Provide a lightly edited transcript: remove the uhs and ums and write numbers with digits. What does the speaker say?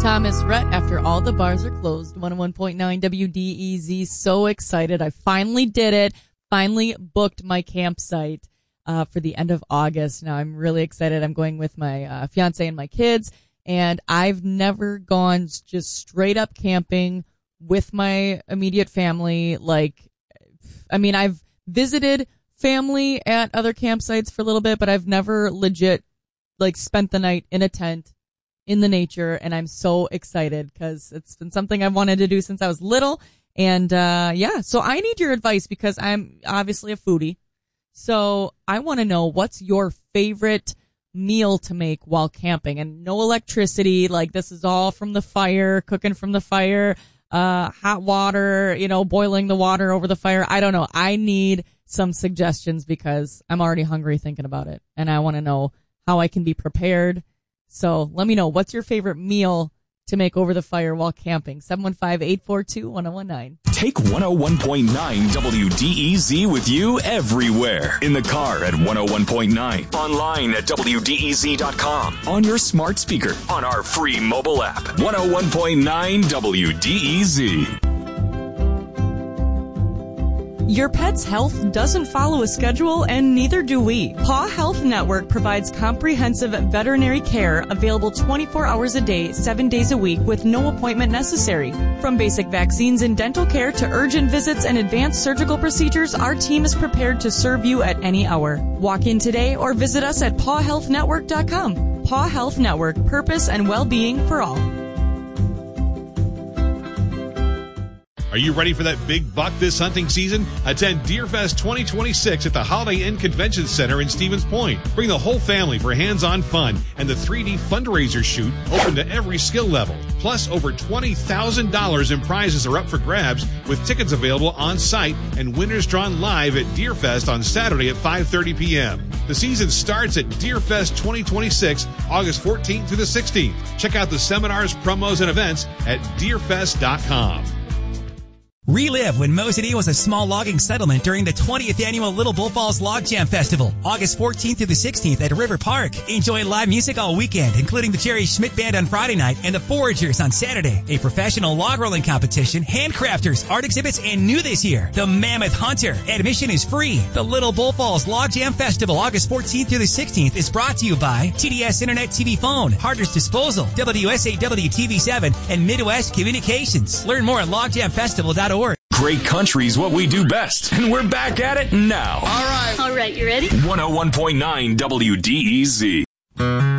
Thomas Rhett, after all the bars are closed, 101.9 WDEZ. So excited. I finally did it. Finally booked my campsite for the end of August. Now I'm really excited. I'm going with my fiance and my kids, and I've never gone just straight up camping with my immediate family. I've visited family at other campsites for a little bit, but I've never legit spent the night in a tent in the nature, and I'm so excited because it's been something I've wanted to do since I was little. And so I need your advice because I'm obviously a foodie. So I want to know, what's your favorite meal to make while camping? And no electricity, this is all from the fire, cooking from the fire, hot water, boiling the water over the fire. I don't know. I need some suggestions because I'm already hungry thinking about it, and I want to know how I can be prepared. So let me know, what's your favorite meal to make over the fire while camping? 715-842-1019. Take 101.9 WDEZ with you everywhere. In the car at 101.9. Online at WDEZ.com. On your smart speaker. On our free mobile app. 101.9 WDEZ. Your pet's health doesn't follow a schedule, and neither do we. Paw Health Network provides comprehensive veterinary care available 24 hours a day, 7 days a week with no appointment necessary. From basic vaccines and dental care to urgent visits and advanced surgical procedures, our team is prepared to serve you at any hour. Walk in today or visit us at pawhealthnetwork.com. Paw Health Network, purpose and well-being for all. Are you ready for that big buck this hunting season? Attend DeerFest 2026 at the Holiday Inn Convention Center in Stevens Point. Bring the whole family for hands-on fun and the 3D fundraiser shoot open to every skill level. Plus, over $20,000 in prizes are up for grabs with tickets available on site and winners drawn live at DeerFest on Saturday at 5:30 p.m. The season starts at DeerFest 2026, August 14th through the 16th. Check out the seminars, promos, and events at deerfest.com. Relive when Mo City was a small logging settlement during the 20th annual Little Bull Falls Log Jam Festival, August 14th through the 16th at River Park. Enjoy live music all weekend, including the Jerry Schmidt Band on Friday night and the Foragers on Saturday. A professional log rolling competition, handcrafters, art exhibits, and new this year, the Mammoth Hunter. Admission is free. The Little Bull Falls Log Jam Festival, August 14th through the 16th, is brought to you by TDS Internet TV Phone, Harders Disposal, WSAW TV7, and Midwest Communications. Learn more at logjamfestival.org. Great country's what we do best, and we're back at it now. All right, you ready? 101.9 WDEZ.